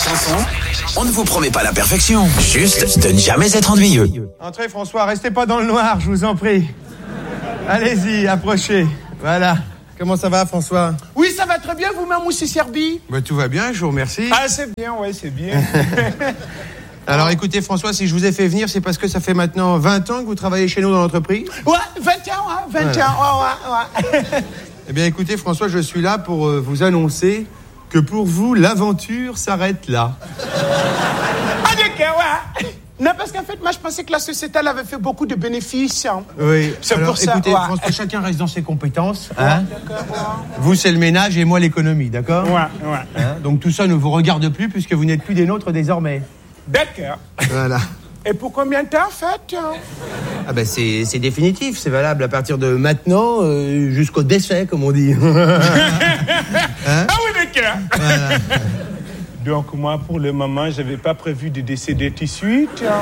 chansons, on ne vous promet pas la perfection, juste de ne jamais être ennuyeux. Entrez François, restez pas dans le noir, je vous en prie. Allez-y, approchez. Voilà. Comment ça va François? Oui, ça va très bien, vous-même, Moussi Serbi? Tout va bien, je vous remercie. Ah, c'est bien, ouais, c'est bien. Alors écoutez François, si je vous ai fait venir, c'est parce que ça fait maintenant 20 ans que vous travaillez chez nous dans l'entreprise? Ouais, 20 ans, 20 ans, ouais. Eh bien écoutez François, je suis là pour vous annoncer que pour vous, l'aventure s'arrête là. Ah d'accord, ouais. Non, parce qu'en fait, moi, je pensais que la société, elle avait fait beaucoup de bénéfices. Hein. Oui, c'est alors, pour ça. Écoutez, ouais. François, chacun reste dans ses compétences. Ouais, hein. d'accord, ouais. Vous, c'est le ménage et moi, l'économie, d'accord? Ouais. Hein, donc tout ça ne vous regarde plus puisque vous n'êtes plus des nôtres désormais. D'accord. Voilà. Et pour combien de temps, en fait? Ah ben c'est définitif, c'est valable à partir de maintenant jusqu'au décès, comme on dit. Hein? Ah oui, d'accord. Voilà. Donc, moi, pour le moment, je n'avais pas prévu de décéder tout de suite. Hein.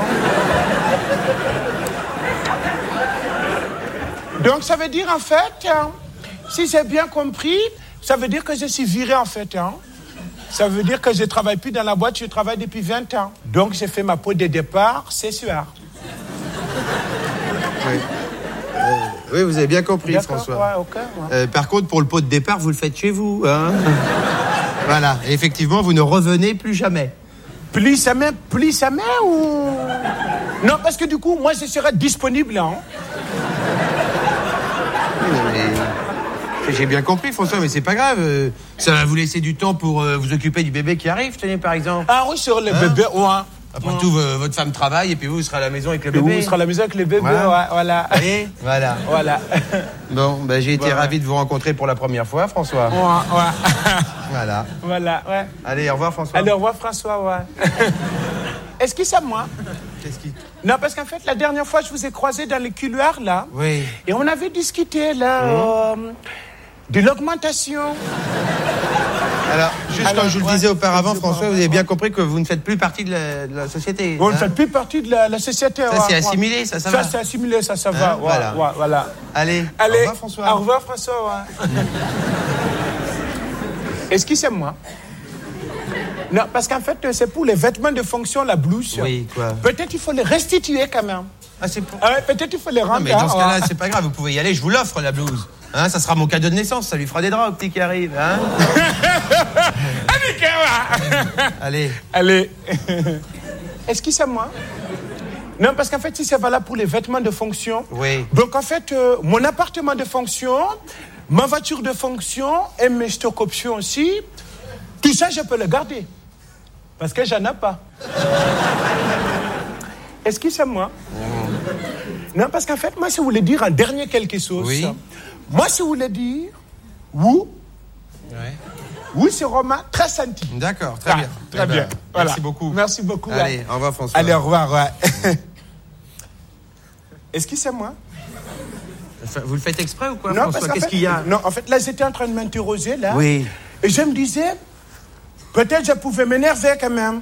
Donc, ça veut dire, en fait, hein, si j'ai bien compris, ça veut dire que je suis viré, en fait. Hein. Ça veut dire que je ne travaille plus dans la boîte, je travaille depuis 20 ans. Donc, j'ai fait ma peau de départ ce soir. Oui. Oui, vous avez bien compris, d'accord, François. Ouais, ok, ouais. Par contre, pour le pot de départ, vous le faites chez vous. Hein. Voilà. Et effectivement, vous ne revenez plus jamais. Plus jamais ou... Non, parce que du coup, moi, je serai disponible. Hein. Oui, mais j'ai bien compris, François, mais c'est pas grave. Ça va vous laisser du temps pour vous occuper du bébé qui arrive, tenez, par exemple. Ah oui, sur le bébé, ouais. Après tout, votre femme travaille et puis vous serez à la maison avec le bébé. Vous serez à la maison avec le bébé, voilà. Ouais, voilà. Allez, voilà. Voilà. Bon, ben, j'ai été ravi de vous rencontrer pour la première fois, François. Ouais. Voilà. Voilà, ouais. Allez, au revoir, François. Allez, au revoir, François, ouais. Est-ce que c'est moi? Qu'est-ce qui... Non, parce qu'en fait, la dernière fois, je vous ai croisé dans les couloirs, là. Oui. Et on avait discuté, là, de l'augmentation. Alors, comme je vous le disais auparavant, François, vous avez bien compris que vous ne faites plus partie de la société. Vous ne faites plus partie de la société. Ça, c'est assimilé, ça va. Ça, c'est assimilé, ça va. Voilà. Voilà. Allez, au revoir, François. Au revoir, François, ouais. Est-ce que c'est moi? Non, parce qu'en fait, c'est pour les vêtements de fonction, la blouse. Oui, quoi. Peut-être il faut les restituer, quand même. Ah, c'est pour... Ouais, peut-être il faut les rendre. Non, mais dans ce cas-là, c'est pas grave, vous pouvez y aller, je vous l'offre, la blouse. Hein, ça sera mon cadeau de naissance, ça lui fera des draps au petit qui arrive. Hein. Allez. Est-ce que c'est moi? Non, parce qu'en fait, si c'est valable pour les vêtements de fonction. Oui. Donc, en fait, mon appartement de fonction, ma voiture de fonction et mes stock options aussi, tout ça, je peux le garder. Parce que j'en ai pas. Est-ce que c'est moi? Non, parce qu'en fait, moi, si vous voulez dire en dernier quelque chose, oui. Moi, si vous voulez dire, oui, c'est Romain, très senti. D'accord, très bien. Très bien. Voilà. Merci beaucoup. Merci beaucoup. Allez, au revoir, François. Allez, au revoir, ouais. Est-ce que c'est moi? Enfin, vous le faites exprès ou quoi, Non, François? Qu'est-ce qu'il y a? Non, en fait, là, j'étais en train de m'interroger, là. Oui. Et je me disais, peut-être je pouvais m'énerver quand même.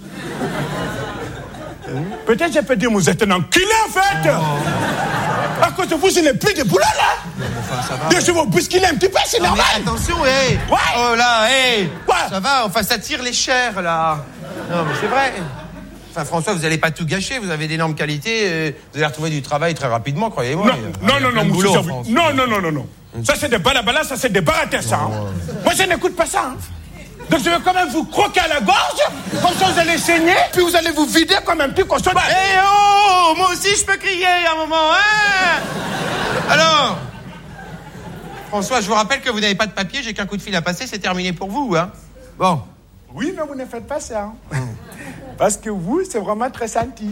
Peut-être je peux dire, vous êtes un enculé, en fait. À cause de vous, je n'ai plus de boulot, là. Enfin, ça va. Je vais vous bousculer un petit peu, c'est normal. Mais attention, hé. Ouais. Oh là, hé. Quoi? Ça va, enfin, ça tire les chairs, là. Non, mais c'est vrai. Enfin, François, vous n'allez pas tout gâcher, vous avez d'énormes qualités, vous allez retrouver du travail très rapidement, croyez-moi. Non, boulot, non. Ça, c'est des balabala, ça, c'est des baratés, ça. Hein. Moi, je n'écoute pas ça. Hein. Donc, je vais quand même vous croquer à la gorge, comme ça, vous allez saigner, puis vous allez vous vider comme un petit cochon. Eh oh, moi aussi, je peux crier à un moment, hein. Alors, François, je vous rappelle que vous n'avez pas de papier, j'ai qu'un coup de fil à passer, c'est terminé pour vous, hein. Bon. Oui, mais vous ne faites pas ça. Hein. Parce que vous, c'est vraiment très senti.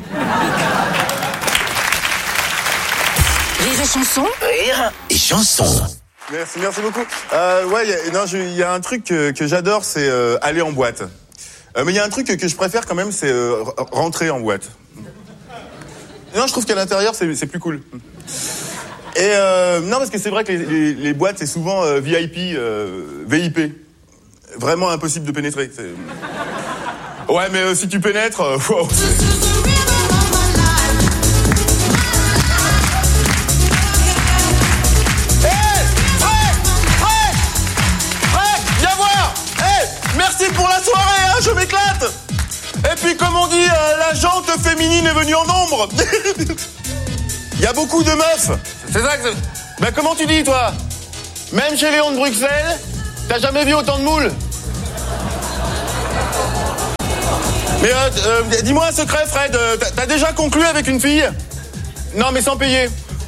Rire et chanson. Rire et chanson. Merci beaucoup. Il y a un truc que j'adore, c'est aller en boîte. Mais il y a un truc que je préfère quand même, c'est rentrer en boîte. Non, je trouve qu'à l'intérieur, c'est plus cool. Et non, parce que c'est vrai que les boîtes, c'est souvent VIP, VIP. Vraiment impossible de pénétrer. Ouais, mais si tu pénètres... wow. Viens voir. Merci pour la soirée, hein, je m'éclate. la jante féminine est venue en nombre. Il y a beaucoup de meufs. C'est ça que... Ben comment tu dis, toi? Même chez Léon de Bruxelles, t'as jamais vu autant de moules? Mais dis-moi un secret, Fred. T'as déjà conclu avec une fille? Non, mais sans payer.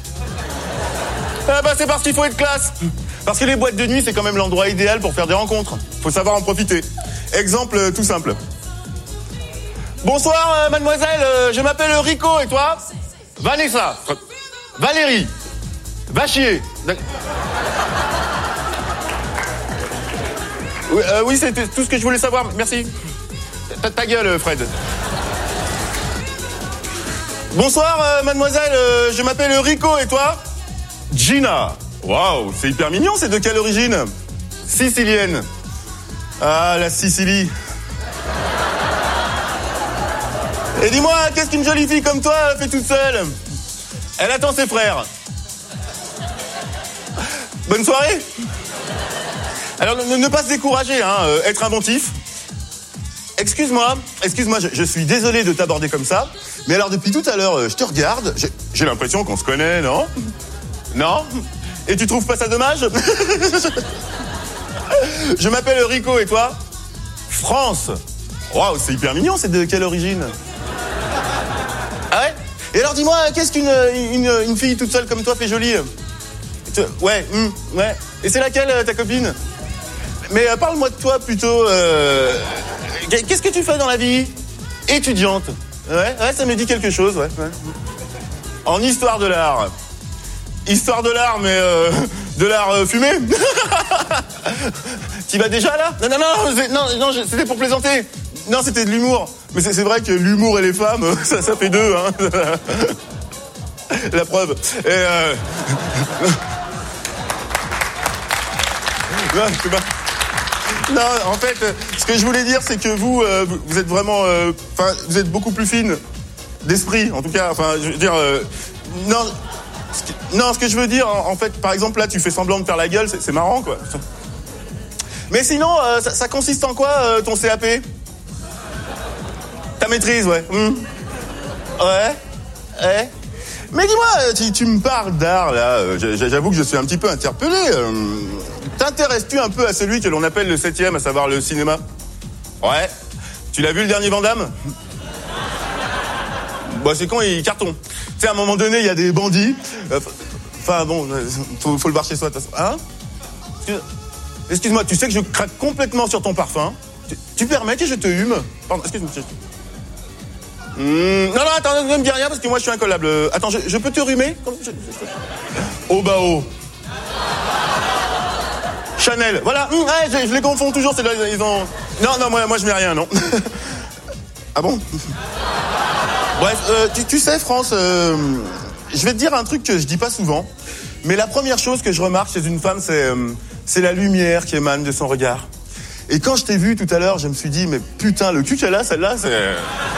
Ah bah c'est parce qu'il faut être classe. Parce que les boîtes de nuit, c'est quand même l'endroit idéal pour faire des rencontres. Faut savoir en profiter. Exemple tout simple. Bonsoir, mademoiselle. Je m'appelle Rico, et toi? Vanessa. Valérie. Va chier. Oui, c'est tout ce que je voulais savoir. Merci. Ta gueule, Fred. Bonsoir, mademoiselle. Je m'appelle Rico, et toi? Gina. Waouh, c'est hyper mignon. C'est de quelle origine? Sicilienne. Ah, la Sicile. Et dis-moi, qu'est-ce qu'une jolie fille comme toi fait toute seule? Elle attend ses frères. Bonne soirée. Alors, ne pas se décourager, hein, être inventif. Excuse-moi, je suis désolé de t'aborder comme ça, mais alors depuis tout à l'heure, je te regarde, j'ai l'impression qu'on se connaît, non? Non? Et tu trouves pas ça dommage? Je m'appelle Rico, et toi? France. Waouh, c'est hyper mignon, c'est de quelle origine? Ah ouais? Et alors dis-moi, qu'est-ce qu'une fille toute seule comme toi fait jolie? Ouais, ouais. Et c'est laquelle, ta copine? Mais parle-moi de toi plutôt. Qu'est-ce que tu fais dans la vie? Étudiante. Ouais, ça me dit quelque chose, ouais. En histoire de l'art. Histoire de l'art, mais de l'art fumé. T'y vas déjà là? Non, c'était pour plaisanter. Non, c'était de l'humour. Mais c'est vrai que l'humour et les femmes, ça fait deux, hein. La preuve. Et non, en fait, ce que je voulais dire, c'est que vous êtes vraiment... vous êtes beaucoup plus fine d'esprit, en tout cas. Enfin, je veux dire... Non, ce que je veux dire, en fait, par exemple, là, tu fais semblant de faire la gueule, c'est marrant, quoi. Mais sinon, ça consiste en quoi, ton CAP? Ta maîtrise, ouais. Ouais. Mais dis-moi, tu me parles d'art, là. J'avoue que je suis un petit peu interpellé. T'intéresses-tu un peu à celui que l'on appelle le 7e, à savoir le cinéma? Ouais. Tu l'as vu, le dernier Van Damme? Bah, c'est quand il cartonne. Tu sais, à un moment donné, il y a des bandits. Enfin, bon, faut le voir chez soi, de toute façon. Hein? Excuse-moi, tu sais que je craque complètement sur ton parfum. Tu permets que je te hume? Pardon, excuse-moi. Non, attends, ne me dis rien parce que moi je suis incollable. Attends, je peux te rhumer? Oh bah oh. Chanel, voilà. Ouais, je les confonds toujours. Ils ont. Non, moi je mets rien, non. Ah bon? Bref, tu sais, France, je vais te dire un truc que je dis pas souvent, mais la première chose que je remarque chez une femme, c'est la lumière qui émane de son regard. Et quand je t'ai vu tout à l'heure, je me suis dit, mais putain, le cul qu'elle a, celle-là, c'est...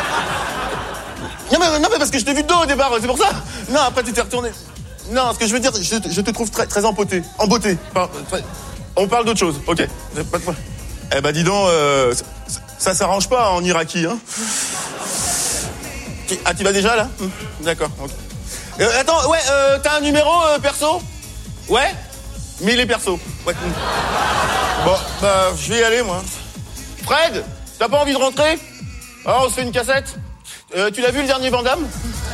Non mais parce que je t'ai vu de dos au départ, c'est pour ça. Non, après tu t'es retourné. Non, ce que je veux dire, je te trouve très, très en beauté. Enfin, on parle d'autre chose, ok. Pas de problème. Eh ben dis donc, ça s'arrange pas en Iraki, hein. Ah, tu vas déjà là? D'accord, ok. Attends, ouais, t'as un numéro perso? Ouais? Mais il est perso. Ouais. Bon, bah, je vais y aller, moi. Fred, t'as pas envie de rentrer? Ah, on se fait une cassette? Tu l'as vu, le dernier Van Damme?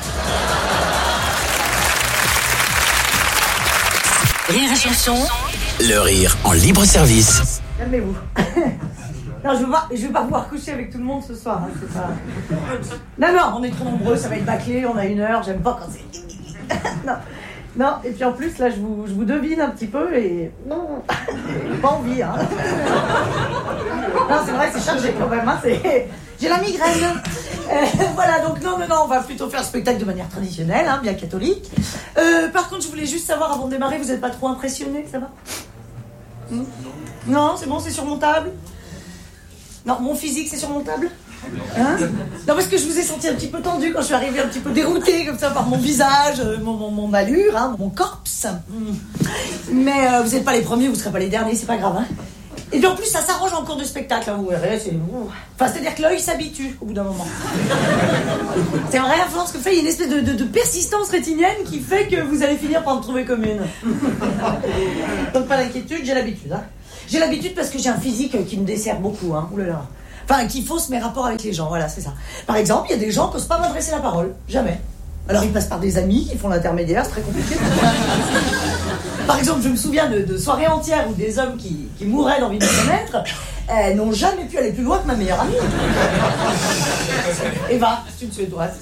Rire et chanson. Le rire en libre service. Calmez-vous. Non, je vais pas pouvoir coucher avec tout le monde ce soir. Hein, c'est pas... Non, on est trop nombreux, ça va être bâclé, on a 1 heure, j'aime pas quand c'est... Non, et puis en plus, là, je vous devine un petit peu et... Non, j'ai pas envie, hein. Non, c'est vrai, c'est chargé quand même, hein, j'ai la migraine. Voilà, donc non, on va plutôt faire le spectacle de manière traditionnelle, hein, bien catholique. Par contre, je voulais juste savoir, avant de démarrer, vous êtes pas trop impressionnés, ça va? Non, c'est bon, c'est surmontable? Non, mon physique, c'est surmontable? Hein? Non, parce que je vous ai senti un petit peu tendu quand je suis arrivée, un petit peu déroutée comme ça par mon visage, mon allure, hein, mon corps. Mais vous n'êtes pas les premiers, vous ne serez pas les derniers, c'est pas grave. Hein? Et puis en plus, ça s'arrange en cours de spectacle, hein, vous verrez, Enfin, c'est-à-dire que l'œil s'habitue au bout d'un moment. C'est vrai, à force que il y a une espèce de persistance rétinienne qui fait que vous allez finir par me trouver commune. Donc pas d'inquiétude, j'ai l'habitude. Hein. J'ai l'habitude parce que j'ai un physique qui me dessert beaucoup, hein. Oulala. Enfin, qui fausse mes rapports avec les gens, voilà, c'est ça. Par exemple, il y a des gens qui n'osent pas m'adresser la parole, jamais. Alors ils passent par des amis qui font l'intermédiaire, c'est très compliqué. Par exemple, je me souviens de soirées entières où des hommes qui mouraient d'envie de me connaître n'ont jamais pu aller plus loin que ma meilleure amie. Eva, c'est une Suédoise.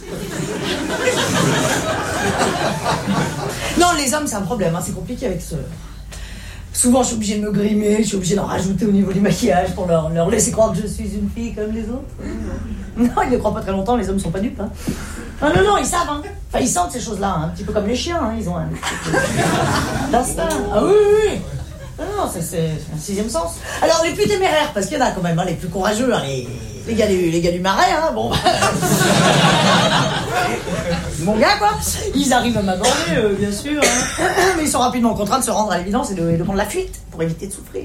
Non, les hommes, c'est un problème, hein, c'est compliqué avec ce... Souvent, je suis obligée de me grimer, je suis obligée d'en rajouter au niveau du maquillage pour leur laisser croire que je suis une fille comme les autres. Non, ils ne croient pas très longtemps, les hommes sont pas dupes. Hein. Non, ils savent. Hein. Enfin, ils sentent ces choses-là, hein, un petit peu comme les chiens, hein, ils ont un d'instinct. Ah oui. Non, c'est un sixième sens. Alors, les plus téméraires, parce qu'il y en a quand même, hein, les plus courageux, hein, les gars du marais, hein, bon. Mon gars, quoi. Ils arrivent à m'aborder, bien sûr. Hein. Mais ils sont rapidement contraints de se rendre à l'évidence et de prendre la fuite pour éviter de souffrir.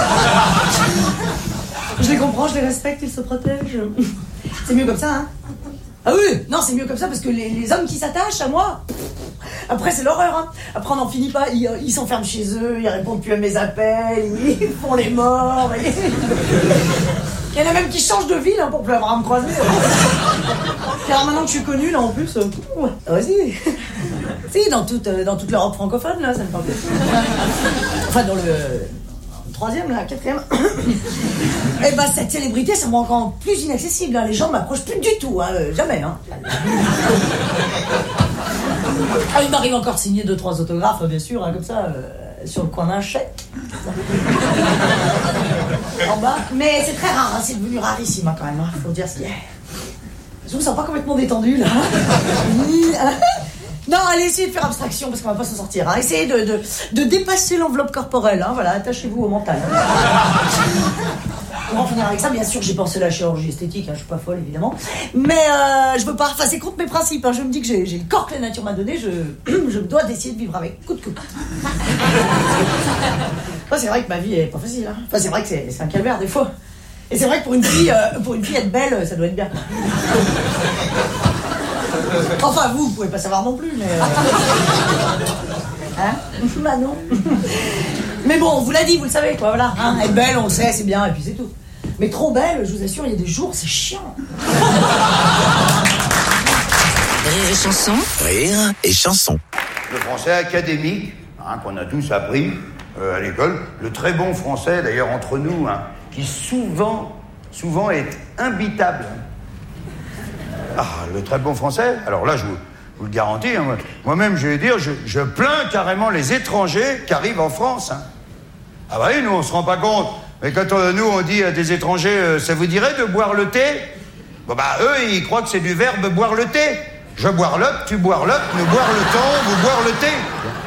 Je les comprends, je les respecte, ils se protègent. C'est mieux comme ça, hein. Ah oui, non, c'est mieux comme ça parce que les hommes qui s'attachent à moi, après c'est l'horreur, hein. Après on n'en finit pas, ils s'enferment chez eux, ils répondent plus à mes appels, ils font les morts. Il y en a même qui changent de ville, hein, pour plus avoir à me croiser. Car maintenant que je suis connue, là en plus, vas-y. Si, dans toute l'Europe francophone, là, ça me parle plus. Enfin, dans le troisième, là, quatrième. Et bah, cette célébrité, ça me rend encore plus inaccessible. Hein. Les gens ne m'approchent plus du tout, hein, jamais. Hein. Ah, il m'arrive encore signer 2-3 autographes, bien sûr, hein, comme ça, sur le coin d'un chèque. En bas. Mais c'est très rare, hein, c'est devenu rarissime, hein, quand même. Hein, faut dire ce qu'il y a. Je me sens pas complètement détendue, là. Non, allez, essayez de faire abstraction, parce qu'on va pas s'en sortir. Hein. Essayez de dépasser l'enveloppe corporelle. Hein. Voilà, attachez-vous au mental. On va en finir avec ça. Bien sûr, j'ai pensé à la chirurgie esthétique. Hein. Je suis pas folle, évidemment. Mais je veux pas... Enfin, c'est contre mes principes. Hein. Je me dis que j'ai le corps que la nature m'a donné. Je me dois d'essayer de vivre avec. Coûte que coûte. Enfin, c'est vrai que ma vie est pas facile. Hein. Enfin, c'est vrai que c'est un calvaire, des fois. Et c'est vrai que pour une fille être belle, ça doit être bien. Enfin, vous pouvez pas savoir non plus, mais... Hein? Bah non. Mais bon, on vous l'a dit, vous le savez, quoi, voilà. Hein, être belle, on le sait, c'est bien, et puis c'est tout. Mais trop belle, je vous assure, il y a des jours, c'est chiant. Rire et chanson. Rire et chanson. Le français académique, hein, qu'on a tous appris à l'école, le très bon français, d'ailleurs, entre nous, hein, qui souvent est imbitable. Ah, le très bon français, alors là, je vous le garantis, hein, moi-même, je vais dire, je plains carrément les étrangers qui arrivent en France. Hein. Ah bah oui, nous, on se rend pas compte. Mais quand nous, on dit à des étrangers, ça vous dirait de boire le thé? Bon bah, eux, ils croient que c'est du verbe boire le thé. Je boire l'up, tu boire l'up, nous boire le temps, vous boire le thé.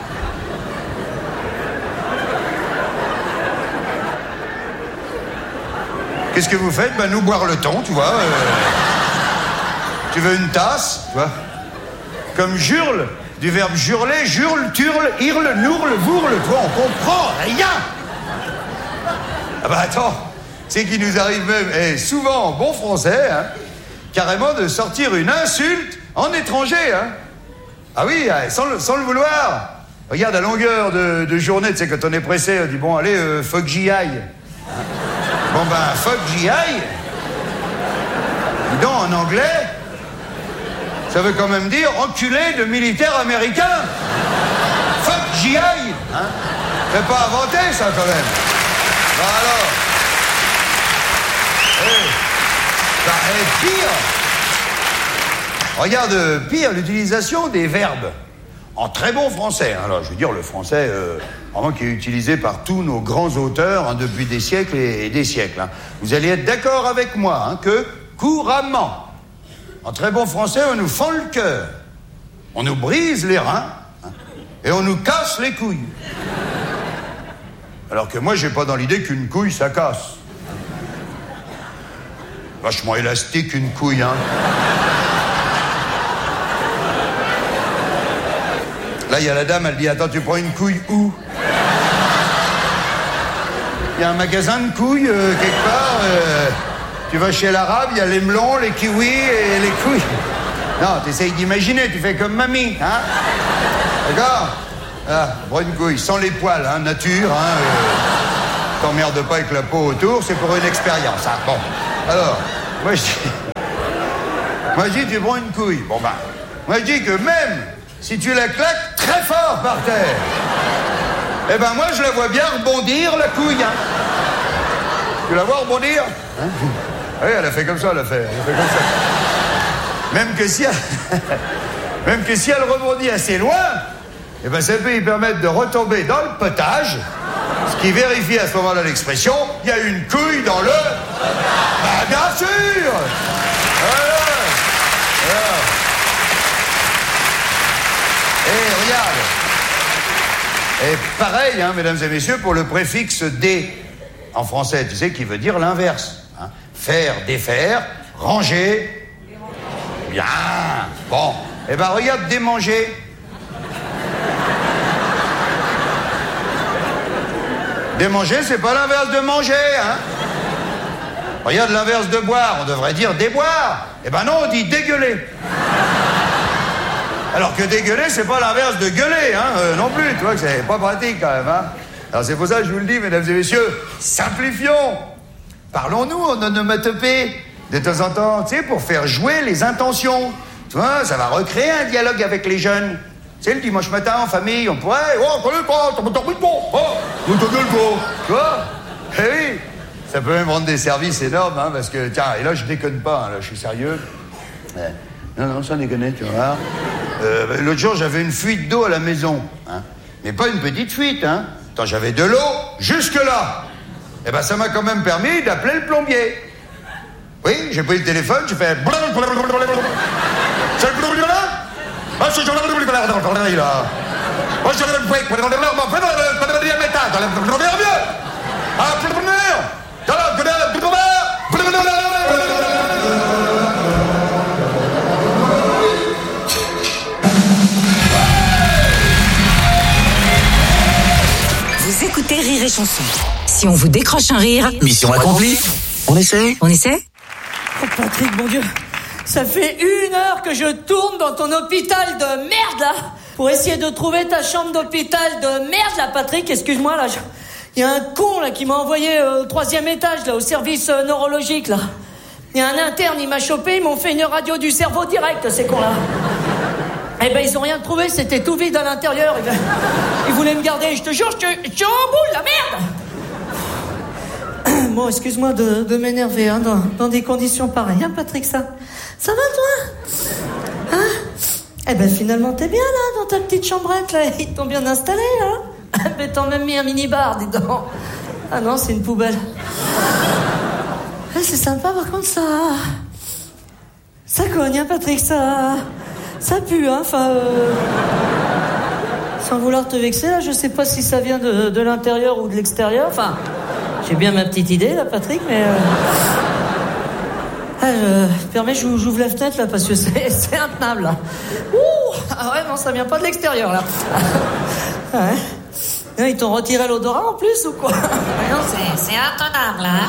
Qu'est-ce que vous faites? Ben, nous boire le temps, tu vois. Tu veux une tasse, tu vois? Comme jurle, du verbe jurler, jurle, turle, hurle, nourle, vourle, toi, on comprend rien. Ah bah attends, c'est qu'il nous arrive même, souvent en bon français, hein, carrément de sortir une insulte en étranger, hein. Ah oui, sans le vouloir. Regarde, à longueur de journée, tu sais, quand on est pressé, on dit, bon, allez, faut que j'y aille. Bon ben, faut que j'y aille. Dis donc, en anglais, ça veut quand même dire enculé de militaires américains. Faut que j'y aille. Hein? C'est pas inventé, ça, quand même. Ben alors. Et pire. Regarde, pire, l'utilisation des verbes. En très bon français. Hein. Alors, je veux dire, le français, vraiment qui est utilisé par tous nos grands auteurs, hein, depuis des siècles et des siècles. Hein. Vous allez être d'accord avec moi, hein, que couramment, en très bon français, on nous fend le cœur, on nous brise les reins, hein, et on nous casse les couilles. Alors que moi, j'ai pas dans l'idée qu'une couille, ça casse. Vachement élastique, une couille, hein. Là, il y a la dame, elle dit, attends, tu prends une couille où? Il y a un magasin de couilles, quelque part. Tu vas chez l'arabe, il y a les melons, les kiwis et les couilles. Non, t'essayes d'imaginer, tu fais comme mamie, hein? D'accord? Ah, brune couille, sans les poils, hein, nature, hein. T'emmerdes pas avec la peau autour, c'est pour une expérience, hein. Bon, alors, moi je dis, tu prends une couille. Bon ben, moi je dis que même si tu la claques très fort par terre, eh ben moi je la vois bien rebondir, la couille, hein. Tu la vois rebondir, hein? Oui, elle a fait comme ça, elle a fait comme ça. Même que si elle rebondit assez loin, eh ben ça peut y permettre de retomber dans le potage, ce qui vérifie à ce moment-là l'expression, il y a une couille dans le... Bah bien sûr. Voilà. Et regarde. Et pareil, hein, mesdames et messieurs, pour le préfixe « dé ». En français, tu sais, qui veut dire l'inverse. Hein. Faire, défaire, ranger... Bien. Bon. Eh ben, regarde, démanger. Démanger, c'est pas l'inverse de manger, hein. Regarde l'inverse de boire, on devrait dire déboire. Eh ben non, on dit dégueuler. Alors que dégueuler, c'est pas l'inverse de gueuler, hein, non plus, tu vois que c'est pas pratique quand même, hein. Alors c'est pour ça que je vous le dis, mesdames et messieurs, simplifions. Parlons-nous en onomatopée. De temps en temps, tu sais, pour faire jouer les intentions. Tu vois, ça va recréer un dialogue avec les jeunes. Tu sais, le dimanche matin, en famille, on pourrait... Oh, salut, quoi, t'as mis bon. Oh, tu vois. Eh oui. Ça peut même rendre des services énormes, hein, parce que... Tiens, et là, je déconne pas, hein, là, je suis sérieux. Non, sans déconner, tu vois. L'autre jour, j'avais une fuite d'eau à la maison. Hein. Mais pas une petite fuite, hein. Attends, j'avais de l'eau jusque-là. Eh ben, ça m'a quand même permis d'appeler le plombier. Oui, j'ai pris le téléphone, j'ai fait... C'est le plombier là? Ah, c'est là. Moi, je Vous écoutez Rire et Chanson. Si on vous décroche un rire... Mission accomplie. On essaie? On essaie? Oh Patrick, mon Dieu, ça fait 1 heure que je tourne dans ton hôpital de merde là, pour essayer de trouver ta chambre d'hôpital de merde là, Patrick, excuse-moi là, il y a un con là qui m'a envoyé au 3e étage là, au service neurologique là. Il y a un interne, il m'a chopé, ils m'ont fait une radio du cerveau direct, ces cons là. Eh ben ils ont rien trouvé, c'était tout vide à l'intérieur, ils voulaient me garder, je te jure, je suis en boule, la merde. Bon, excuse-moi de m'énerver hein, dans des conditions pareilles, hein, Patrick, ça va, toi? Hein? Eh ben, finalement, t'es bien, là, dans ta petite chambrette, là. Ils t'ont bien installé, hein? Mais t'as même mis un mini-bar, dis donc. Ah non, c'est une poubelle. Ah, c'est sympa, par contre, ça cogne, hein, Patrick, ça pue, hein, enfin... Sans vouloir te vexer, là, je sais pas si ça vient de l'intérieur ou de l'extérieur, enfin... J'ai bien ma petite idée, là, Patrick, mais... permets, j'ouvre la fenêtre, là, parce que c'est intenable, là. Ouh! Ah ouais, non, ça vient pas de l'extérieur, là. Ouais. Ils t'ont retiré l'odorat, en plus, ou quoi? Non, c'est intenable, là.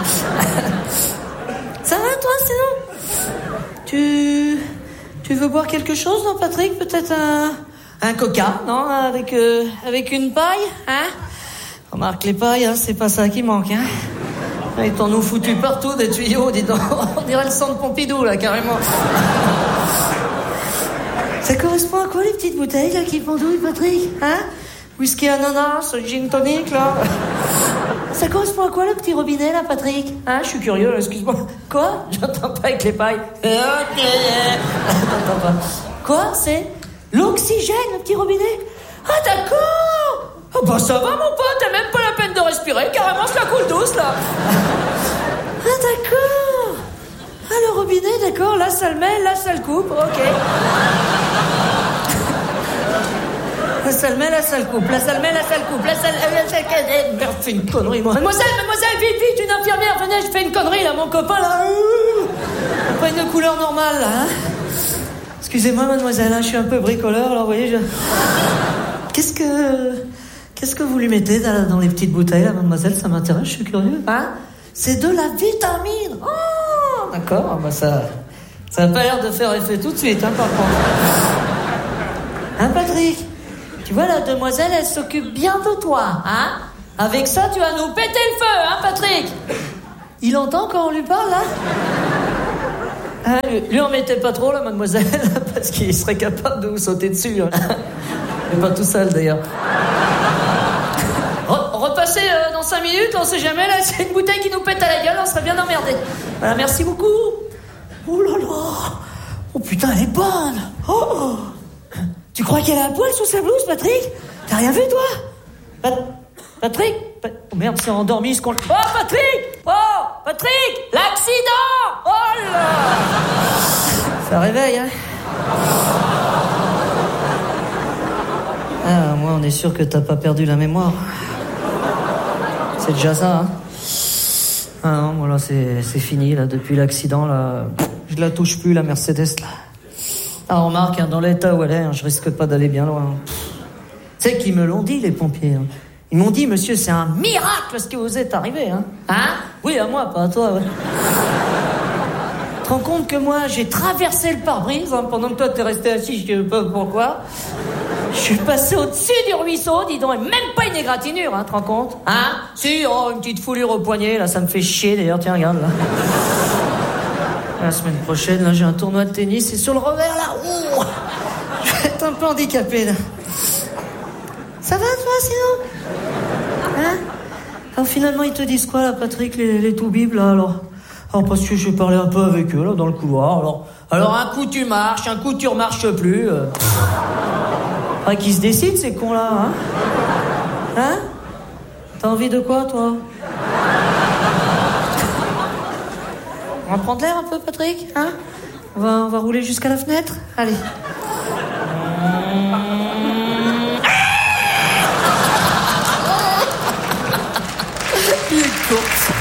Ça va, toi, sinon? Tu veux boire quelque chose, non, Patrick? Peut-être un coca, non? Avec une paille, hein? Remarque, les pailles, hein, c'est pas ça qui manque, hein. Ils t'en ont foutu partout, des tuyaux, dis donc. On dirait le centre Pompidou, là, carrément. Ça correspond à quoi, les petites bouteilles, là, qui pendouillent, Patrick? Hein? Whisky ananas, gin tonic, là. Ça correspond à quoi, le petit robinet, là, Patrick? Hein? Je suis curieux, excuse-moi. Quoi? J'entends pas avec les pailles. J'entends pas. Quoi? C'est l'oxygène, le petit robinet? Ah, d'accord! Oh bah ça va mon pote, t'as même pas la peine de respirer, carrément je la coule douce là. Ah d'accord. Ah le robinet, d'accord, là ça le met, là ça le coupe, ok. Là ça le met, là ça le coupe, là ça le met, là ça le coupe, là ça le... Merde, je fais une connerie moi. Mademoiselle, vite, une infirmière, venez, je fais une connerie là, mon copain là. Pas une couleur normale là, hein. Excusez-moi mademoiselle, hein, je suis un peu bricoleur, alors vous voyez, Qu'est-ce Qu'est-ce que vous lui mettez dans les petites bouteilles, là, mademoiselle? Ça m'intéresse, je suis curieux. Hein? C'est de la vitamine. Oh, d'accord. Bah ça a pas l'air de faire effet tout de suite, hein, par contre. Hein, Patrick? Tu vois, la demoiselle, elle s'occupe bien de toi, hein? Avec ça, tu vas nous péter le feu, hein, Patrick? Il entend quand on lui parle, là? Hein, lui en mettez pas trop, là, mademoiselle, parce qu'il serait capable de vous sauter dessus. Hein. Mais pas tout seul, d'ailleurs. Repassez dans 5 minutes, on sait jamais, là, c'est une bouteille qui nous pète à la gueule, on serait bien emmerdés. Voilà, merci beaucoup. Oh là là. Oh putain, elle est bonne. Oh. Tu crois qu'elle a un poil sous sa blouse, Patrick? T'as rien vu, toi? Patrick? Oh merde, c'est endormi, ce qu'on... Oh, Patrick! Oh, Patrick! L'accident! Oh là! Ça réveille, hein? Ah, moi, on est sûr que t'as pas perdu la mémoire. C'est déjà ça, hein? Ah non, moi, là, c'est fini, là, depuis l'accident, là. Je la touche plus, la Mercedes, là. Ah, remarque, hein, dans l'état où elle est, hein, je risque pas d'aller bien loin. Tu sais qu'ils me l'ont dit, les pompiers, hein. Ils m'ont dit, monsieur, c'est un miracle ce qui vous est arrivé, hein? Hein? Oui, à moi, pas à toi, ouais. Tu te rends compte que moi, j'ai traversé le pare-brise, hein, pendant que toi, t'es resté assis, je sais pas pourquoi. Je suis passé au-dessus du ruisseau, dis donc, et même pas une égratignure, hein, tu te rends compte? Hein? Si, oh, une petite foulure au poignet, là, ça me fait chier, d'ailleurs, tiens, regarde, là. La semaine prochaine, là, j'ai un tournoi de tennis, et sur le revers, là, ouh, je vais être un peu handicapé, là. Ça va, toi, sinon? Hein? Alors, finalement, ils te disent quoi, là, Patrick, les toubibs, là, alors? Alors, parce que je vais parler un peu avec eux, là, dans le couloir, alors un coup, tu marches, un coup, tu remarches plus, Faudrait qu'ils se décident, ces cons-là, hein? Hein? T'as envie de quoi, toi? On va prendre l'air un peu, Patrick, hein? On va rouler jusqu'à la fenêtre? Allez. Il est court, ça.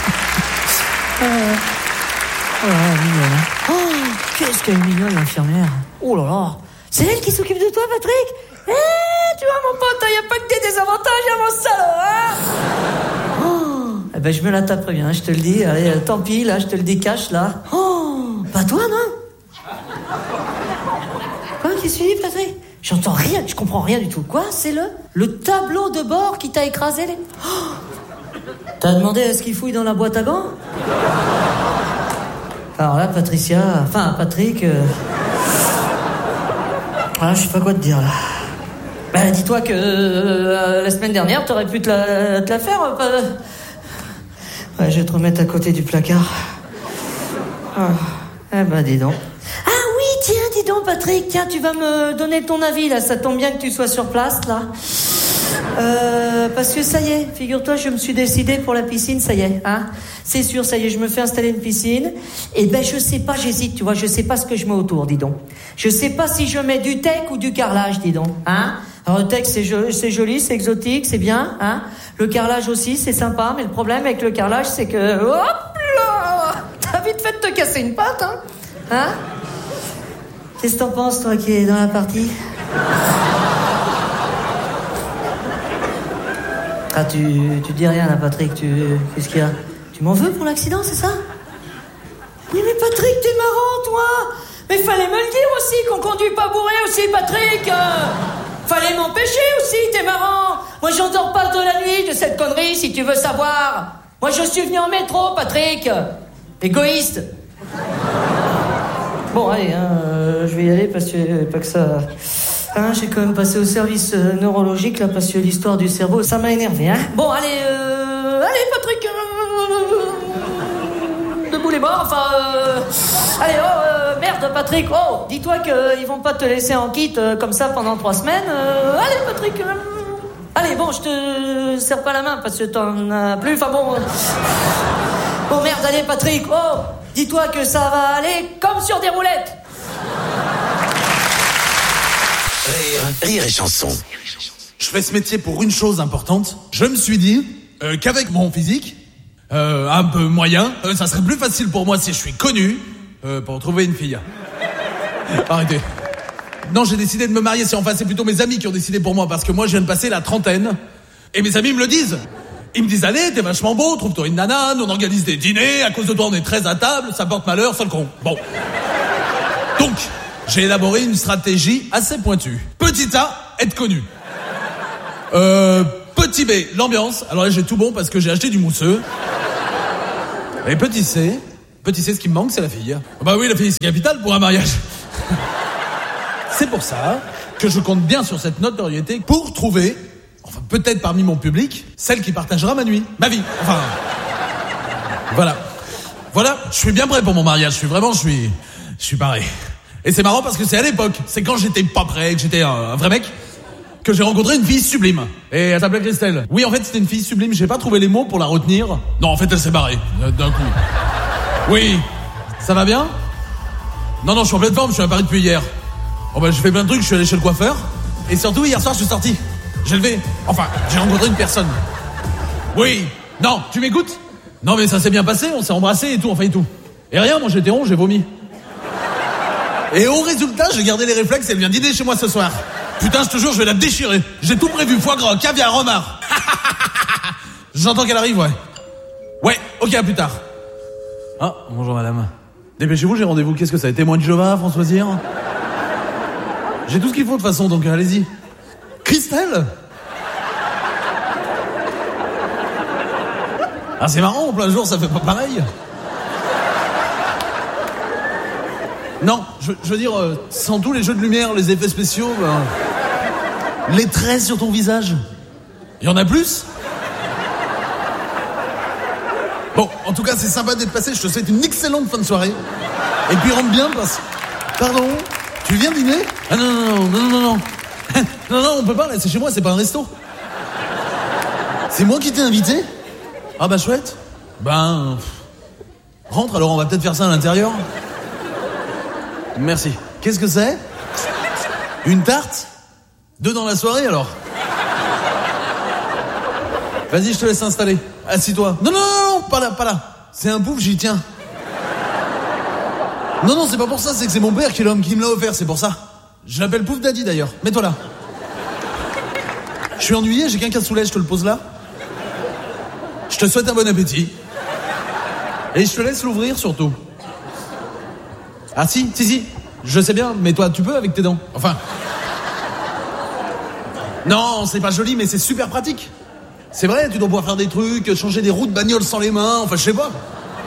Mignonne. Oh, qu'est-ce qu'elle est mignonne, l'infirmière. Oh là là. C'est elle qui s'occupe de toi, Patrick? Tu vois, mon pote, y a pas que des désavantages à mon salaud, hein? Oh, eh ben, je me la taperai bien, je te le dis. Allez, tant pis, là, je te le décache, là. Oh, pas toi, non? Quoi, qu'est-ce que tu dis, Patrick? J'entends rien, je comprends rien du tout. Quoi, c'est le tableau de bord qui t'a écrasé les... Oh, t'as demandé à ce qu'il fouille dans la boîte à gants? Alors là, Patrick, ah, je sais pas quoi te dire, là. Bah, dis-toi que la semaine dernière, t'aurais pu te la faire. Ouais, je vais te remettre à côté du placard. Ah, eh ben, dis donc. Ah oui, tiens, dis donc, Patrick, tiens, tu vas me donner ton avis, là. Ça tombe bien que tu sois sur place, là. Parce que ça y est, figure-toi, je me suis décidé pour la piscine, ça y est, hein. C'est sûr, ça y est, je me fais installer une piscine. Et ben, je sais pas, j'hésite, tu vois, je sais pas ce que je mets autour, dis donc. Je sais pas si je mets du teck ou du carrelage, dis donc, hein. Alors, le teck, c'est joli, c'est exotique, c'est bien, hein. Le carrelage aussi, c'est sympa, mais le problème avec le carrelage, c'est que, hop là, t'as vite fait de te casser une patte, hein. Hein? Qu'est-ce que t'en penses, toi, qui es dans la partie? Ah, tu dis rien, là, Patrick, qu'est-ce qu'il y a? Tu m'en veux pour l'accident, c'est ça? Oui, mais Patrick, t'es marrant, toi! Mais fallait me le dire aussi, qu'on conduit pas bourré aussi, Patrick! Fallait m'empêcher aussi, t'es marrant! Moi, j'en dors pas de la nuit de cette connerie, si tu veux savoir! Moi, je suis venu en métro, Patrick! Égoïste! Bon, allez, je vais y aller parce que, pas que ça... Hein, j'ai quand même passé au service neurologique, là, parce que l'histoire du cerveau, ça m'a énervé, hein. Bon, allez, Patrick, debout les bords, enfin, allez, merde, Patrick, oh, dis-toi qu'ils vont pas te laisser en kit comme ça pendant 3 semaines, allez, Patrick, allez, bon, je te serre pas la main, parce que t'en as plus, enfin bon, bon, merde, allez, Patrick, oh, dis-toi que ça va aller comme sur des roulettes. Rire et chanson. Je fais ce métier pour une chose importante. Je me suis dit qu'avec mon physique, un peu moyen, ça serait plus facile pour moi si je suis connu pour trouver une fille. Arrêtez. Non, j'ai décidé de me marier. C'est plutôt mes amis qui ont décidé pour moi parce que moi, je viens de passer la trentaine Et mes amis me le disent. Ils me disent, allez, t'es vachement beau, trouve-toi une nana, on organise des dîners, à cause de toi on est 13 à table, ça porte malheur, seul con. Bon. Donc, j'ai élaboré une stratégie assez pointue. Petit A, être connu. Petit B, l'ambiance. Alors là, j'ai tout bon parce que j'ai acheté du mousseux. Et petit C, ce qui me manque, c'est la fille. Bah oui, la fille, c'est capital pour un mariage. C'est pour ça que je compte bien sur cette notoriété pour trouver, enfin peut-être parmi mon public, celle qui partagera ma nuit, ma vie. Enfin, voilà, je suis bien prêt pour mon mariage. Je suis paré. Et c'est marrant parce que c'est à l'époque, c'est quand j'étais pas prêt, que j'étais un vrai mec, que j'ai rencontré une fille sublime. Et elle s'appelait Christelle. Oui, en fait, c'était une fille sublime, j'ai pas trouvé les mots pour la retenir. Non, en fait, elle s'est barrée, d'un coup. Oui, ça va bien? Non, je suis en pleine forme, je suis à Paris depuis hier. Bon bah j'ai fait plein de trucs, je suis allé chez le coiffeur. Et surtout, hier soir, je suis sorti. J'ai rencontré une personne. Oui, non, tu m'écoutes? Non mais ça s'est bien passé, on s'est embrassé et tout, enfin et tout. Et rien, moi j'étais rond, j'ai vomi. Et au résultat, j'ai gardé les réflexes et elle vient dîner chez moi ce soir. Putain, je te jure, je vais la déchirer. J'ai tout prévu, foie gras, caviar, homard. J'entends qu'elle arrive, ouais. Ouais, ok, à plus tard. Ah, bonjour madame. Dépêchez-vous, j'ai rendez-vous. Qu'est-ce que ça? Témoin de Jéhovah, François Cyr? J'ai tout ce qu'il faut de toute façon, donc allez-y. Christelle? Ah, c'est marrant, en plein jour, ça fait pas pareil. Non, je veux dire, sans tous les jeux de lumière, les effets spéciaux, les traits sur ton visage. Il y en a plus? Bon, en tout cas, c'est sympa d'être passé. Je te souhaite une excellente fin de soirée. Et puis rentre bien parce... Pardon? Tu viens dîner? Ah non. Non, on peut pas, là, c'est chez moi, c'est pas un resto. C'est moi qui t'ai invité? Ah bah chouette. Rentre, alors on va peut-être faire ça à l'intérieur. Merci. Qu'est-ce que c'est? Une tarte? 2 dans la soirée, alors? Vas-y, je te laisse installer. Assis-toi. Non, pas là. C'est un pouf, j'y tiens. Non, c'est pas pour ça, c'est que c'est mon père qui me l'a offert, c'est pour ça. Je l'appelle Pouf Daddy, d'ailleurs. Mets-toi là. Je suis ennuyé, j'ai qu'un cassoulet, je te le pose là. Je te souhaite un bon appétit. Et je te laisse l'ouvrir, surtout. Ah si, je sais bien, mais toi, tu peux avec tes dents. Enfin... Non, c'est pas joli, mais c'est super pratique. C'est vrai, tu dois pouvoir faire des trucs, changer des roues de bagnole sans les mains, enfin, je sais pas.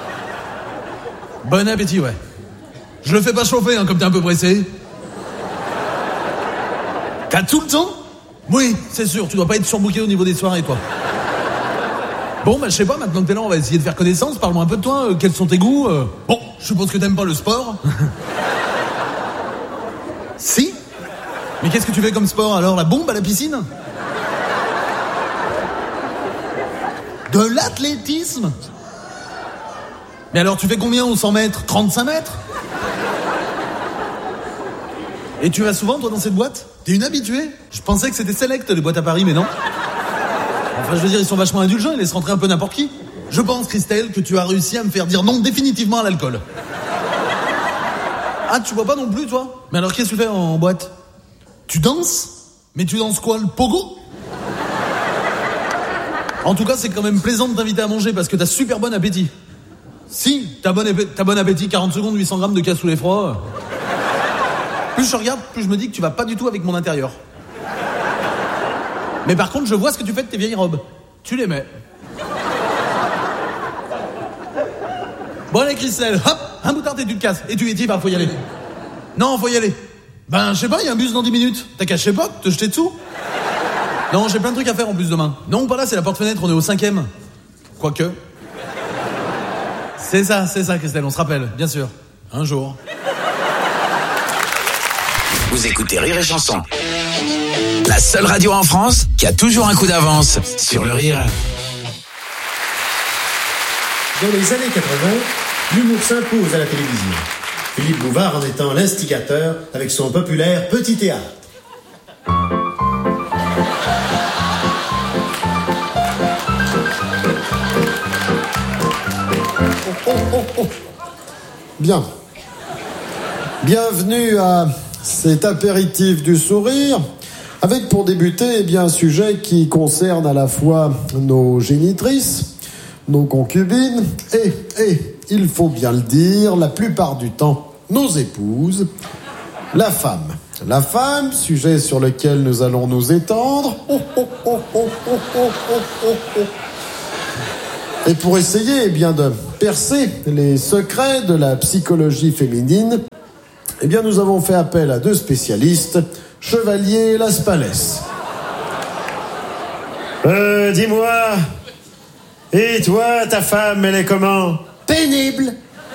Bon appétit, ouais. Je le fais pas chauffer, comme t'es un peu pressé. T'as tout le temps? Oui, c'est sûr, tu dois pas être surbooké au niveau des soirées, toi. Bon, je sais pas, maintenant que t'es là, on va essayer de faire connaissance. Parle-moi un peu de toi, quels sont tes goûts? Bon, je suppose que t'aimes pas le sport. Si? Mais qu'est-ce que tu fais comme sport, alors? La bombe à la piscine? De l'athlétisme? Mais alors, tu fais combien au 100 mètres? 35 mètres? Et tu vas souvent, toi, dans cette boîte? T'es une habituée? Je pensais que c'était select, les boîtes à Paris, mais non. Enfin, je veux dire, ils sont vachement indulgents, ils laissent rentrer un peu n'importe qui. Je pense, Christelle, que tu as réussi à me faire dire non définitivement à l'alcool. Ah, tu bois pas non plus, toi? Mais alors, qu'est-ce que tu fais en boîte? Tu danses? Mais tu danses quoi, le pogo? En tout cas, c'est quand même plaisant de t'inviter à manger parce que t'as super bon appétit. Si, t'as bon appétit, 40 secondes, 800 grammes de cassoulet froid. Plus je regarde, plus je me dis que tu vas pas du tout avec mon intérieur. Mais par contre, je vois ce que tu fais de tes vieilles robes. Tu les mets. Bon, allez, Christelle, hop, un boutard et tu te casses. Et tu y vas, faut y aller. Non, faut y aller. Je sais pas, il y a un bus dans 10 minutes. T'as qu'à, je sais pas, te jeter dessous? Non, j'ai plein de trucs à faire en plus demain. Non, pas là, c'est la porte-fenêtre, on est au 5e. Quoique. C'est ça, Christelle, on se rappelle, bien sûr. Un jour. Vous écoutez Rire et Chanson. La seule radio en France qui a toujours un coup d'avance sur le rire. Dans les années 80, l'humour s'impose à la télévision. Philippe Bouvard en étant l'instigateur avec son populaire Petit Théâtre. Oh. Bien. Bienvenue à cet apéritif du sourire Avec pour débuter, eh bien, un sujet qui concerne à la fois nos génitrices, nos concubines et, il faut bien le dire, la plupart du temps, nos épouses, la femme. La femme, sujet sur lequel nous allons nous étendre. Et pour essayer, eh bien, de percer les secrets de la psychologie féminine, eh bien, nous avons fait appel à 2 spécialistes, Chevalier Las Palais. Dis-moi, et toi, ta femme, elle est comment? Pénible.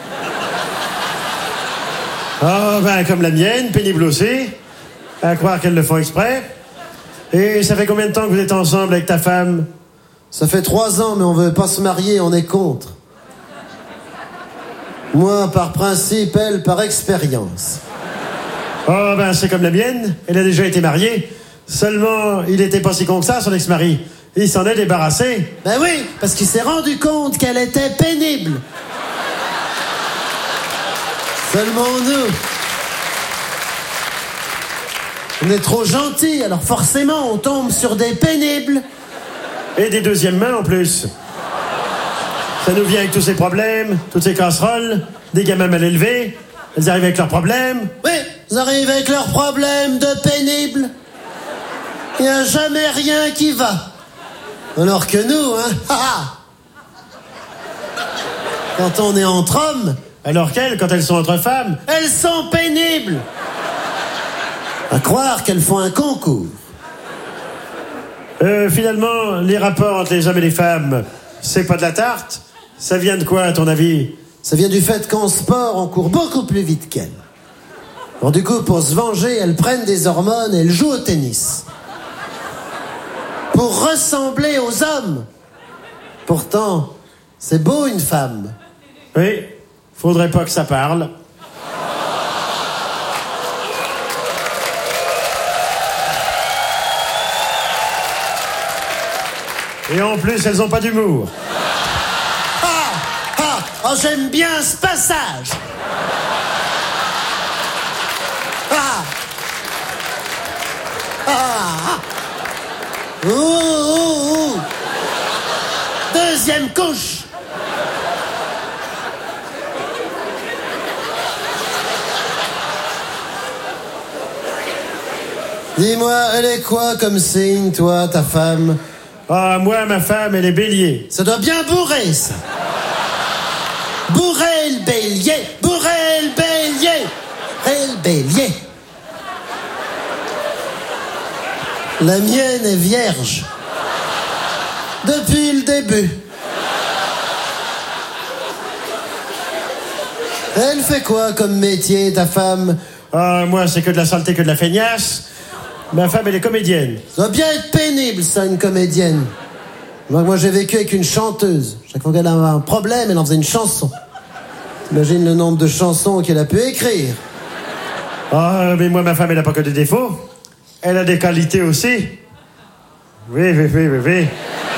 Oh, ben, comme la mienne, pénible aussi. À croire qu'elles le font exprès. Et ça fait combien de temps que vous êtes ensemble avec ta femme? Ça fait 3 ans, mais on veut pas se marier, on est contre. Moi, par principe, elle, par expérience. Oh, ben, c'est comme la mienne. Elle a déjà été mariée. Seulement, il était pas si con que ça, son ex-mari. Il s'en est débarrassé. Ben oui, parce qu'il s'est rendu compte qu'elle était pénible. Seulement nous, on est trop gentils, alors forcément on tombe sur des pénibles. Et des deuxièmes mains en plus. Ça nous vient avec tous ces problèmes, toutes ces casseroles, des gamins mal élevés. Elles arrivent avec leurs problèmes. Oui, ils arrivent avec leurs problèmes de pénibles. Il n'y a jamais rien qui va. Alors que nous, quand on est entre hommes... Alors qu'elles, quand elles sont entre femmes... Elles sont pénibles. À croire qu'elles font un concours. Finalement, les rapports entre les hommes et les femmes, c'est pas de la tarte? Ça vient de quoi, à ton avis? Ça vient du fait qu'en sport, on court beaucoup plus vite qu'elles. Alors du coup, pour se venger, elles prennent des hormones et elles jouent au tennis. Pour ressembler aux hommes. Pourtant, c'est beau une femme. Oui, faudrait pas que ça parle. Et en plus, elles ont pas d'humour. Oh, j'aime bien ce passage. Deuxième couche. Dis-moi, elle est quoi comme signe, toi, ta femme? Ah, moi, ma femme, elle est bélier. Ça doit bien bourrer, ça. Bourrer le bélier, bourrer le bélier, bourrer le bélier. La mienne est vierge. Depuis le début. Elle fait quoi comme métier, ta femme? Ah, moi, c'est que de la saleté, que de la feignasse. Ma femme, elle est comédienne. Ça doit bien être pénible, ça, une comédienne. Moi, j'ai vécu avec une chanteuse. Chaque fois qu'elle avait un problème, elle en faisait une chanson. T'imagines le nombre de chansons qu'elle a pu écrire. Ah, mais moi, ma femme, elle n'a pas que des défauts. Elle a des qualités aussi. Oui. Oui.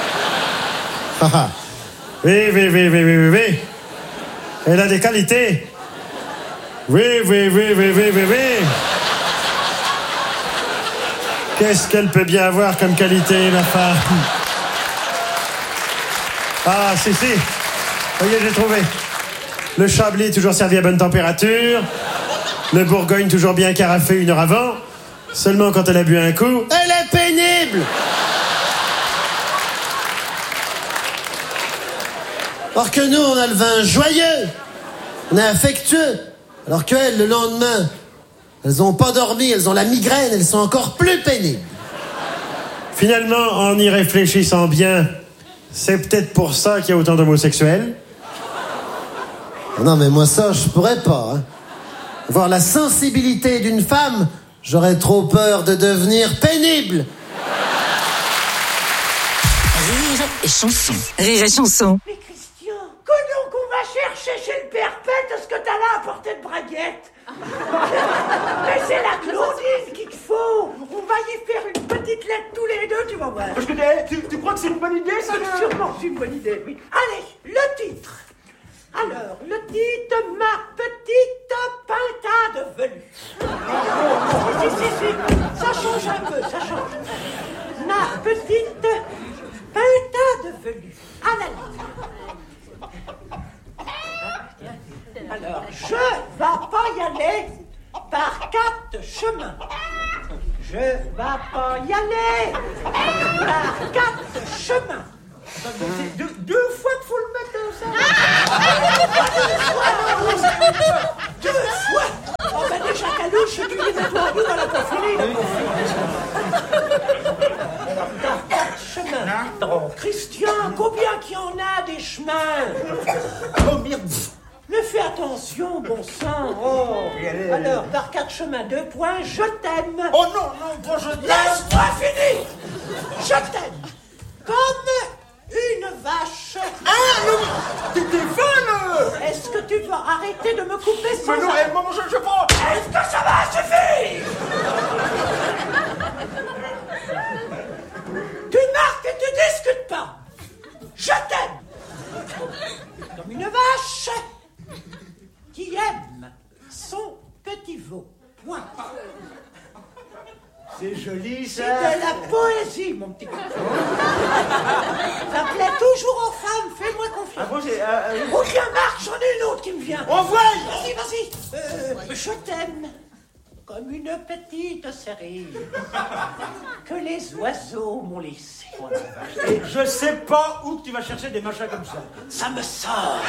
Elle a des qualités. Oui. Qu'est-ce qu'elle peut bien avoir comme qualité, ma femme? Ah, si. Voyez, j'ai trouvé. Le Chablis toujours servi à bonne température. Le Bourgogne toujours bien carafé 1 heure avant. Seulement quand elle a bu un coup... Elle est pénible! Alors que nous, on a le vin joyeux. On est affectueux. Alors qu'elles, le lendemain, elles ont pas dormi, elles ont la migraine, elles sont encore plus pénibles. Finalement, en y réfléchissant bien, c'est peut-être pour ça qu'il y a autant d'homosexuels. Non, mais moi, ça, je pourrais pas. Voir la sensibilité d'une femme, j'aurais trop peur de devenir pénible. Rire et chanson. Rire et chanson. Mais Christian, qu'on va chercher chez le père Pète ce que t'as là à portée de braguette. Mais c'est la Claudine qu'il te faut. On va y faire une petite lettre tous les deux, tu vas voir. Parce que tu crois que c'est une bonne idée, ça? Sûrement, c'est une bonne idée, oui. Allez, le titre. Alors, le titre, ma petite pintade velue. Si. Ça change un peu, ça change. Alors, je vais pas y aller par 4 chemins. Je vais pas y aller par 4 chemins. Deux fois qu'il faut le mettre ça. Deux fois. Oh ben déjà Calouche, tu les mets toi dans la coiffure. Par 4 chemins. Oh, Christian, combien qu'il y en a des chemins? Combien? Mais fais attention, bon sang. Oh. Alors, par 4 chemins, 2 points, je t'aime. Oh non, non, je t'aime. Laisse-moi finir. Je t'aime. Comme une vache. Ah, non, t'es folle. Est-ce que tu peux arrêter de me couper sans Mais non, arrêt? maman, je prends. Est-ce que ça va suffire? Tu marques et tu discutes pas. Je t'aime. Comme une vache qui aime son petit veau. Point. C'est joli, ça. C'est de la poésie, mon petit copain. Ça plaît toujours aux femmes, fais-moi confiance. Ah bon, Oh, tiens, Marc, j'en ai une autre qui me vient. Envoie. Vas-y. Je t'aime comme une petite série que les oiseaux m'ont laissée. Et je sais pas où tu vas chercher des machins comme ça. Ça me sort.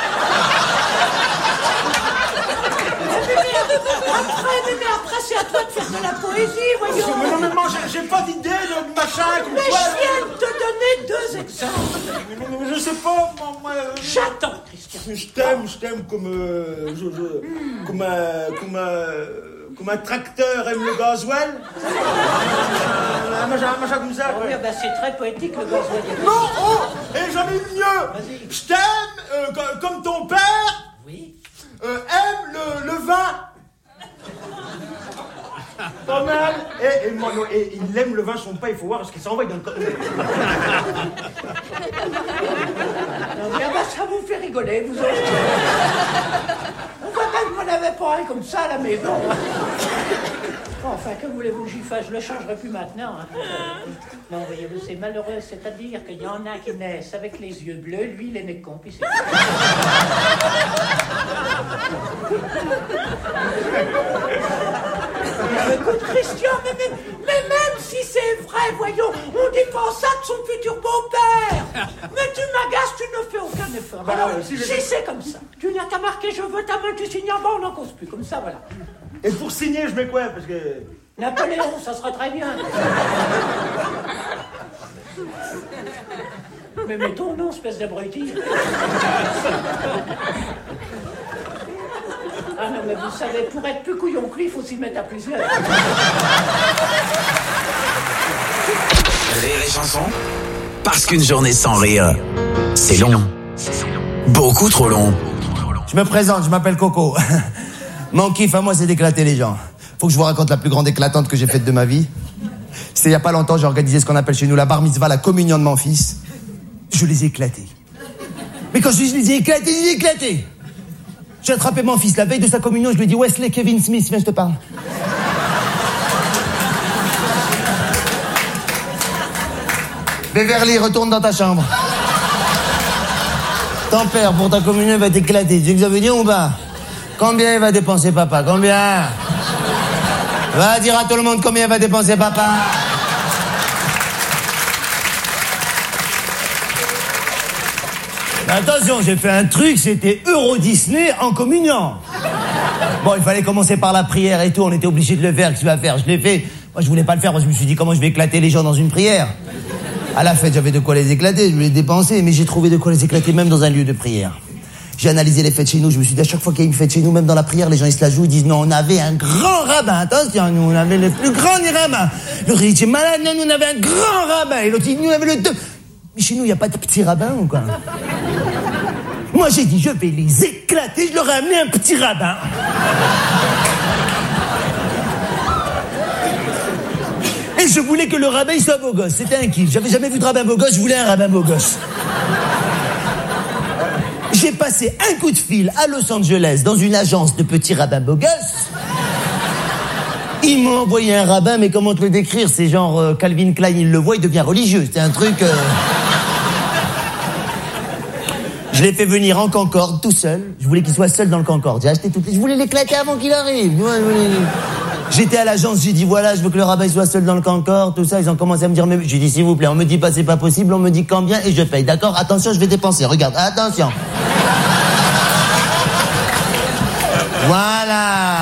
Mais après, c'est à toi de faire de la poésie, voyons. Mais non, mais moi, j'ai pas d'idée de machin comme Mais toi. je viens de te donner 2 exemples. Mais je sais pas, moi. J'attends, Christian. Je t'aime comme un tracteur aime le gasoil. Un machin comme ça. Oui, ben c'est très poétique, le gasoil. Non, oh, et j'en ai une mieux. Je t'aime comme ton père. Oui. Aime le vin. Pas mal. Et il aime le vin, son pas, il faut voir ce qu'il s'envoie dans le corps. Ça vous fait rigoler, vous autres. On voit bien que vous n'avez pas un comme ça à la maison. Enfin, que voulez-vous que j'y fasse? Je le changerai plus maintenant. Non, voyez-vous, c'est malheureux. C'est-à-dire qu'il y en a qui naissent avec les yeux bleus, lui, il est né con, puis c'est... Écoute, Christian, mais même si c'est vrai, voyons, on dit pas ça de son futur beau-père. Mais tu m'agaces, tu ne fais aucun effort. Alors, si c'est comme ça, tu n'as qu'à marquer je veux ta main, tu signes en bas, on n'en cause plus, comme ça, voilà. Et pour signer, je mets quoi? Parce que... Napoléon, ça sera très bien. Mais mets ton nom, espèce d'abruti. Ah non, mais vous savez, pour être plus couillon que lui, il faut s'y mettre à plusieurs. Rire et chanson, parce qu'une journée sans rire, c'est long. Beaucoup trop long. Je me présente, je m'appelle Coco. Mon kiff à moi, c'est d'éclater les gens. Faut que je vous raconte la plus grande éclatante que j'ai faite de ma vie. C'était il y a pas longtemps, j'ai organisé ce qu'on appelle chez nous la bar mitzvah, la communion de mon fils. Je les ai éclatés. Mais quand je dis je les ai éclatés. J'ai attrapé mon fils la veille de sa communion, je lui ai dit Wesley, Kevin Smith, viens, je te parle. Beverly, retourne dans ta chambre. Ton père, pour ta communion, va t'éclater. Tu sais que ça veut dire ou pas? Combien il va dépenser papa? Combien? Va dire à tout le monde combien il va dépenser papa. Mais attention, j'ai fait un truc, c'était Euro Disney en communion. Bon, il fallait commencer par la prière et tout, on était obligé de le faire, qu'est-ce que tu vas faire? Je l'ai fait. Moi, je voulais pas le faire, parce que je me suis dit, comment je vais éclater les gens dans une prière? À la fête, j'avais de quoi les éclater, je voulais dépenser, mais j'ai trouvé de quoi les éclater même dans un lieu de prière. J'ai analysé les fêtes chez nous, je me suis dit, à chaque fois qu'il y a une fête chez nous, même dans la prière, les gens ils se la jouent, ils disent, non, on avait un grand rabbin, attention, nous, on avait le plus grand des rabbins. L'autre, il dit, malade, non, nous, on avait un grand rabbin, et l'autre, il dit, nous, on avait le deux. Mais chez nous, il n'y a pas de petit rabbin, ou quoi? Moi, j'ai dit, je vais les éclater, je leur ai amené un petit rabbin. Et je voulais que le rabbin, il soit beau gosse, c'était un kiff. J'avais jamais vu de rabbin beau gosse, je voulais un rabbin beau gosse. J'ai passé un coup de fil à Los Angeles dans une agence de petits rabbins beaux gosses. Ils m'ont envoyé un rabbin, mais comment te le décrire? C'est genre Calvin Klein, il le voit, il devient religieux. C'est un truc... Je l'ai fait venir en Concorde, tout seul. Je voulais qu'il soit seul dans le Concorde. J'ai acheté toutes les... Je voulais l'éclater avant qu'il arrive. J'étais à l'agence, j'ai dit voilà, je veux que le rabbin soit seul dans le Concorde, tout ça. Ils ont commencé à me dire, mais j'ai dit s'il vous plaît, on me dit pas c'est pas possible, on me dit combien et je paye. D'accord? Attention, je vais dépenser. Regarde, attention. Voilà.